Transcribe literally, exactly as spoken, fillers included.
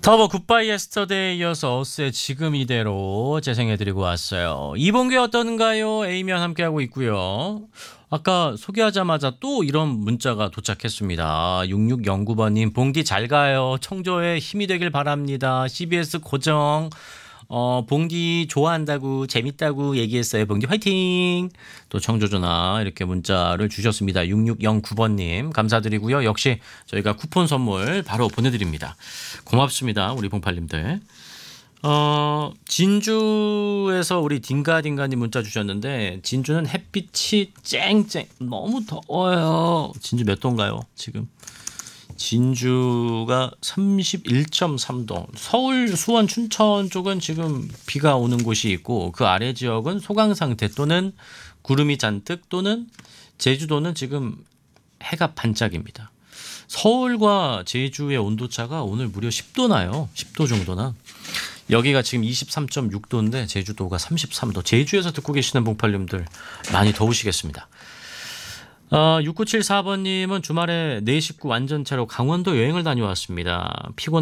터보 굿바이 예스터데이에 이어서 어스의 지금 이대로 재생해드리고 왔어요. 이봉규 어떤가요? A면 함께하고 있고요. 아까 소개하자마자 또 이런 문자가 도착했습니다. 육육영구 번님 봉디 잘 가요. 청조에 힘이 되길 바랍니다. 씨비에스 고정. 어, 봉디 좋아한다고 재밌다고 얘기했어요. 봉디 화이팅. 또 청조전화 이렇게 문자를 주셨습니다. 육육영구 번님 감사드리고요. 역시 저희가 쿠폰 선물 바로 보내드립니다. 고맙습니다. 우리 봉팔님들. 어, 진주에서 우리 딩가딩가님 문자 주셨는데 진주는 햇빛이 쨍쨍 너무 더워요. 진주 몇 도인가요 지금? 진주가 삼십일 점 삼 도. 서울, 수원, 춘천 쪽은 지금 비가 오는 곳이 있고 그 아래 지역은 소강 상태 또는 구름이 잔뜩 또는 제주도는 지금 해가 반짝입니다. 서울과 제주의 온도차가 오늘 무려 십 도 나요. 십 도 정도나. 여기가 지금 이십삼 점 육 도인데 제주도가 삼십삼 도. 제주에서 듣고 계시는 봉팔님들 많이 더우시겠습니다. 어, 육구칠사 번님은 주말에 네 식구 완전체로 강원도 여행을 다녀왔습니다. 피곤